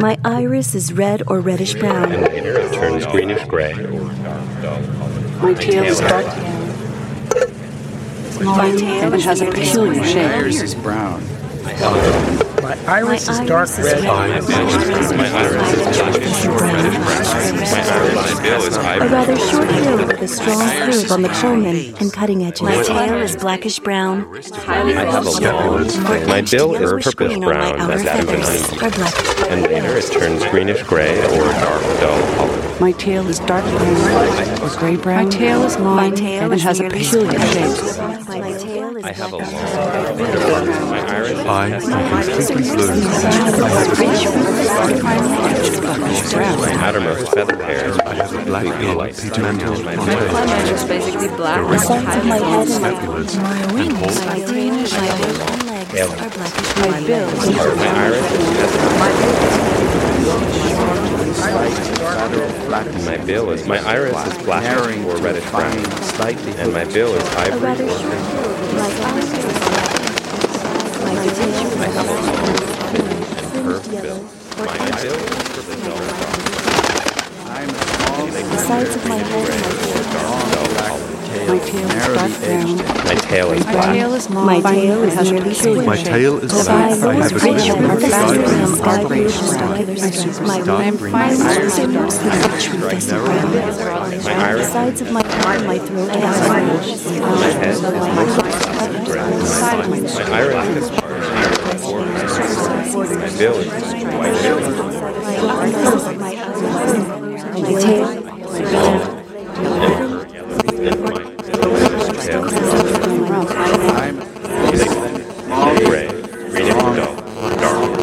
My iris is red or reddish brown. And later it turns greenish gray. My tail is dark. My tail has a peculiar shape. My iris is brown. My iris is dark red. My iris is blackish or reddish brown. My bill is A ivory. rather short bill with a strong curve on the culmen and cutting edges. My tail is blackish brown. I have a long. My bill is purplish brown as that of an onion. Or black. And later it turns greenish gray or dark dull olive. My tail is dark brown or gray brown. My tail is long and has a peculiar shape. My tail is I have a black. long. My iris I am completely blue. my outermost feather hairs I have a black bill pigmented my on tail. tail. Plumage is basically black with sides of my head and my Scapulars my and wings, whole my tail, my bill and legs are blackish. My bill My iris is my bill is my iris is blackish or reddish brown, Slightly and my bill is A ivory rather or short bill. My iris is black. My tail is curved bill. My bill is purple dull I'm small, the sides of my head and My tail is dark brown. My tail is My black. tail is long. My tail and is has a nearly peculiar square. My shape. tail is my black. I eyes have a rich green with are a faster brown than sky blue dark stripe. My dark wings green. are mostly Narrow rich with dusty brown. My The iris sides of my head and my throat are orange. my head is my iris is my bill is white bill. My tail I'm small, Gray, greenish dull, dark.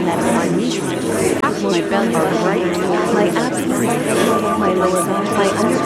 my belly, my abs, my legs, my